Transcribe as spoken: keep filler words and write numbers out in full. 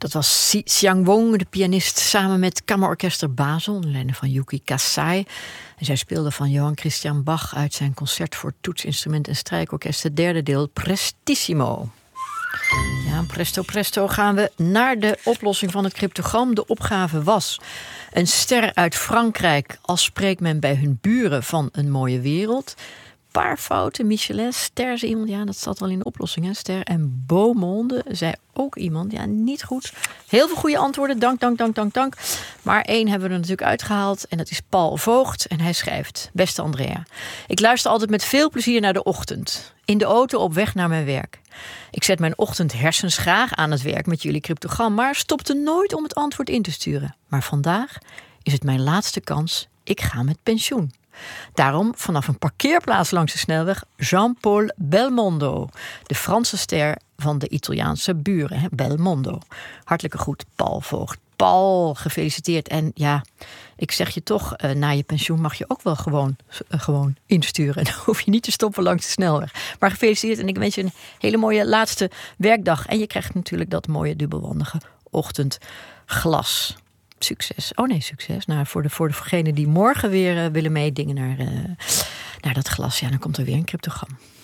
Dat was Si Xiang Wong, de pianist, samen met Kammerorkester Basel, onder leiding van Yuki Kasai. En zij speelde van Johann Christian Bach uit zijn concert voor toetsinstrument en strijkorkest, het derde deel Prestissimo. Ja, presto presto gaan we naar de oplossing van het cryptogram. De opgave was: een ster uit Frankrijk, als spreekt men bij hun buren van een mooie wereld. Paar fouten. Michelin, ster zei iemand. Ja, dat zat al in de oplossing, hè? Ster. En Beaumonde zei ook iemand. Ja, niet goed. Heel veel goede antwoorden. Dank, dank, dank, dank, dank. Maar één hebben we er natuurlijk uitgehaald. En dat is Paul Voogd. En hij schrijft: beste Andrea, ik luister altijd met veel plezier naar de ochtend. In de auto op weg naar mijn werk. Ik zet mijn ochtendhersens graag aan het werk met jullie cryptogram, maar stopte nooit om het antwoord in te sturen. Maar vandaag is het mijn laatste kans. Ik ga met pensioen. Daarom vanaf een parkeerplaats langs de snelweg Jean-Paul Belmondo, de Franse ster van de Italiaanse buren, hè? Belmondo. Hartelijke groet, Paul Voogd. Paul, gefeliciteerd. En ja, ik zeg je toch, uh, na je pensioen mag je ook wel gewoon, uh, gewoon insturen. Dan hoef je niet te stoppen langs de snelweg. Maar gefeliciteerd en ik wens je een hele mooie laatste werkdag. En je krijgt natuurlijk dat mooie dubbelwandige ochtendglas. Succes. Oh nee, succes. Nou, voor, de, voor degenen die morgen weer uh, willen meedingen naar, uh, naar dat glas. Ja, dan komt er weer een cryptogram.